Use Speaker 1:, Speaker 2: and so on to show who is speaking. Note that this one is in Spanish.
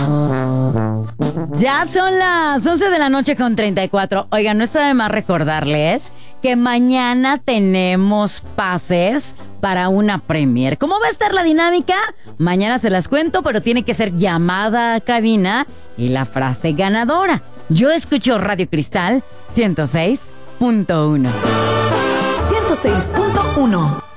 Speaker 1: Ya son las 11 de la noche con 34. Oigan, no está de más recordarles que mañana tenemos pases para una premier. ¿Cómo va a estar la dinámica? Mañana se las cuento, pero tiene que ser llamada a cabina y la frase ganadora. Yo escucho Radio Cristal 106.1.
Speaker 2: 106.1.